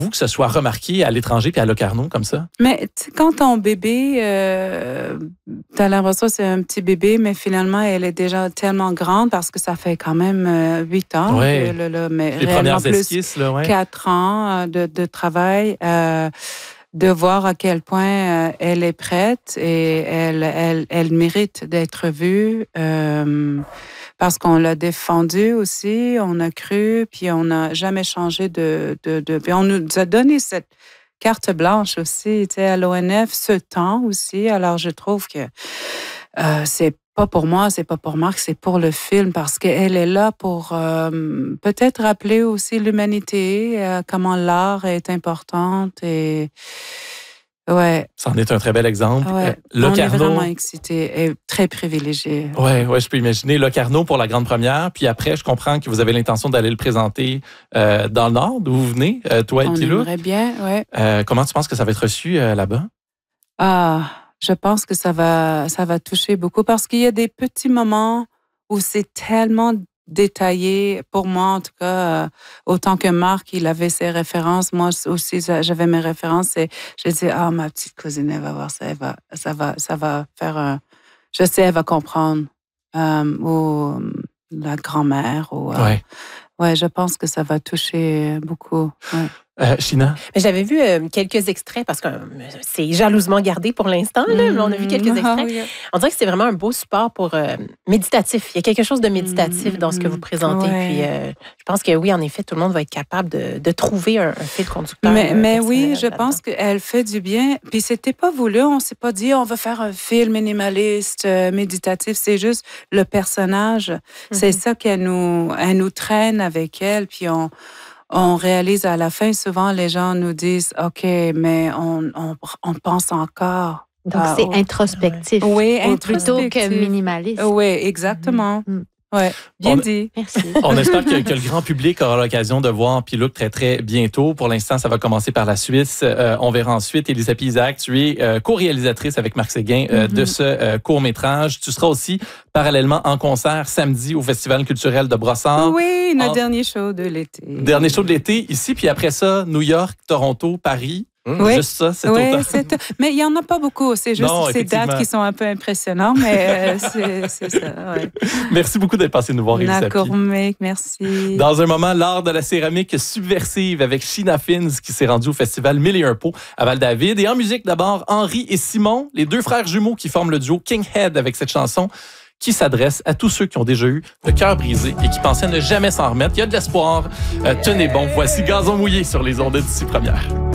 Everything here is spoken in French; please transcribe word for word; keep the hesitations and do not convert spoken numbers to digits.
vous que ce soit remarqué à l'étranger puis à Locarno comme ça? Mais quand ton bébé, euh, t'as l'impression que c'est un petit bébé, mais finalement, elle est déjà tellement grande parce que ça fait quand même huit ans. Ouais. Que, là, là, mais Les premières plus esquisses, là, ouais. quatre ans de, de travail. Euh, de voir à quel point euh, elle est prête et elle, elle, elle mérite d'être vue euh, parce qu'on l'a défendue aussi, on a cru, puis on n'a jamais changé de, de, de... Puis on nous a donné cette carte blanche aussi, tu sais, à l'O N F, ce temps aussi. Alors, je trouve que euh, c'est pas pour moi, c'est pas pour Marc, c'est pour le film parce qu'elle est là pour euh, peut-être rappeler aussi l'humanité, euh, comment l'art est importante et ouais. C'en est un très bel exemple. Ouais. Euh, On est vraiment excités et très privilégiés. Oui, ouais, je peux imaginer. Locarno pour la grande première. Puis après, je comprends que vous avez l'intention d'aller le présenter euh, dans le Nord, d'où vous venez, euh, toi et On Pilou. aimerait bien, oui. Euh, comment tu penses que ça va être reçu euh, là-bas? Ah, je pense que ça va, ça va toucher beaucoup parce qu'il y a des petits moments où c'est tellement détaillé. Pour moi, en tout cas, euh, autant que Marc, il avait ses références. Moi aussi, j'avais mes références. Et je disais, ah, ma petite cousine, elle va voir ça. Elle va, ça, va, ça va faire un... Je sais, elle va comprendre. Euh, ou la grand-mère. Ou, euh, ouais. ouais, je pense que ça va toucher beaucoup. Ouais. Euh, Sheena? J'avais vu euh, quelques extraits parce que euh, c'est jalousement gardé pour l'instant, là, mais on a vu quelques extraits. On dirait que c'est vraiment un beau support pour euh, méditatif. Il y a quelque chose de méditatif dans ce que vous présentez. Ouais. Puis euh, je pense que oui, en effet, tout le monde va être capable de, de trouver un, un fil conducteur. Mais, euh, mais oui, je là-dedans. pense qu'elle fait du bien. Puis c'était pas voulu. On s'est pas dit on va faire un film minimaliste, euh, méditatif. C'est juste le personnage. Mm-hmm. C'est ça qu'elle nous, elle nous traîne avec elle. Puis on On réalise à la fin, souvent, les gens nous disent, OK, mais on, on, on pense encore. Donc, c'est au... introspectif. Oui, introspectif. Plutôt que minimaliste. Oui, exactement. Mm-hmm. Oui, bien on, dit. Merci. On espère que, que le grand public aura l'occasion de voir Pilote très, très bientôt. Pour l'instant, ça va commencer par la Suisse. Euh, on verra ensuite. Elisabeth Isaac, tu es euh, co-réalisatrice avec Marc Séguin euh, mm-hmm. de ce euh, court-métrage. Tu seras aussi parallèlement en concert samedi au Festival culturel de Brossard. Oui, notre en... dernier show de l'été. Dernier show de l'été ici. Puis après ça, New York, Toronto, Paris. Mmh, oui. Juste ça, c'est oui, autant. C'est... Mais il n'y en a pas beaucoup. C'est juste non, ces dates qui sont un peu impressionnantes, mais euh, c'est, c'est ça. Ouais. Merci beaucoup d'être passé nous voir, Elisabeth. D'accord, mec, merci. Dans un moment, l'art de la céramique subversive avec Sheena Fins qui s'est rendue au festival Mille et un pots à Val-David. Et en musique, d'abord, Henri et Simon, les deux frères jumeaux qui forment le duo King Head avec cette chanson qui s'adresse à tous ceux qui ont déjà eu le cœur brisé et qui pensaient ne jamais s'en remettre. Il y a de l'espoir. Euh, tenez bon, voici Gazon mouillé sur les ondes d'ici première.